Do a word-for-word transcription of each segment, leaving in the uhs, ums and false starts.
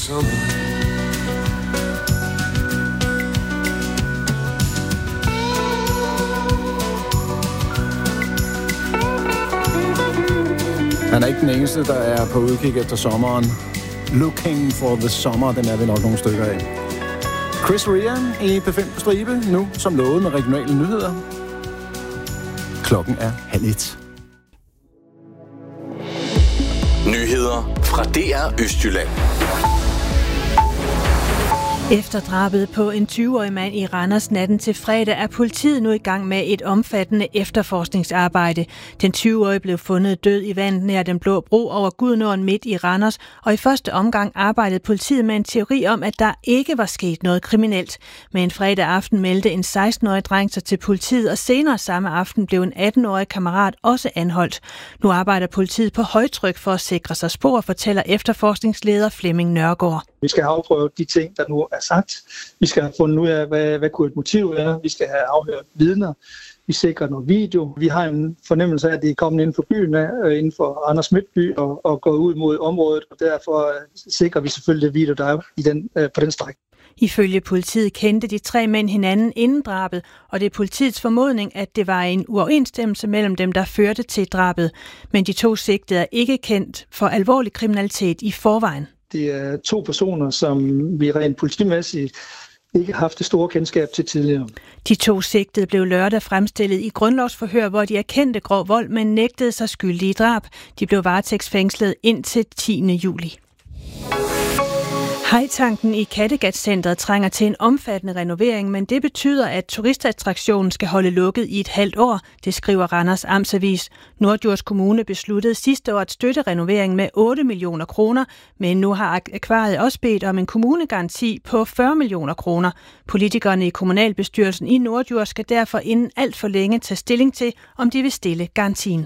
Han er ikke den eneste, der er på udkig efter sommeren. Looking for the summer, den er vi nok nogle stykker af. Chris Rea i P fem på stribe, nu som lovet med regionale nyheder. Klokken er halv et. Nyheder fra D R Østjylland. Efter drabet på en tyve-årig mand i Randers natten til fredag er politiet nu i gang med et omfattende efterforskningsarbejde. Den tyve-årige blev fundet død i vandet nær Den Blå Bro over Gudenåen midt i Randers, og i første omgang arbejdede politiet med en teori om, at der ikke var sket noget kriminelt. Men en fredag aften meldte en seksten-årig dreng sig til politiet, og senere samme aften blev en atten-årig kammerat også anholdt. Nu arbejder politiet på højtryk for at sikre sig spor, fortæller efterforskningsleder Flemming Nørgaard. Vi skal have afprøvet de ting, der nu er sagt. Vi skal have fundet ud af, hvad, hvad kunne et motiv er. Vi skal have afhørt vidner. Vi sikrer noget video. Vi har en fornemmelse af, at det er kommet inden for byen, inden for Randers Midtby, og, og gået ud mod området. Og derfor sikrer vi selvfølgelig det video, der er i den, på den stræk. Ifølge politiet kendte de tre mænd hinanden inden drabet, og det er politiets formodning, at det var en uoverensstemmelse mellem dem, der førte til drabet. Men de to sigtede er ikke kendt for alvorlig kriminalitet i forvejen. Det er to personer, som vi rent politimæssigt ikke har haft det store kendskab til tidligere. De to sigtede blev lørdag fremstillet i grundlovsforhør, hvor de erkendte grov vold, men nægtede sig skyldige i drab. De blev varetægtsfængslet indtil tiende juli. Hajtanken i Kattegat-centret trænger til en omfattende renovering, men det betyder, at turistattraktionen skal holde lukket i et halvt år, det skriver Randers Amtsavis. Norddjurs Kommune besluttede sidste år at støtte renoveringen med otte millioner kroner, men nu har akvariet også bedt om en kommunegaranti på fyrre millioner kroner. Politikerne i kommunalbestyrelsen i Norddjurs skal derfor inden alt for længe tage stilling til, om de vil stille garantien.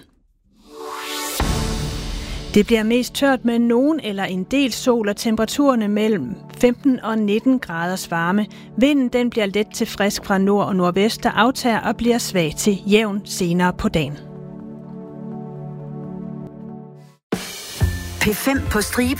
Det bliver mest tørt med nogen eller en del sol, og temperaturerne mellem femten og nitten graders varme. Vinden den bliver let til frisk fra nord og nordvest, der aftager og bliver svag til jævn senere på dagen. P fem på stribe.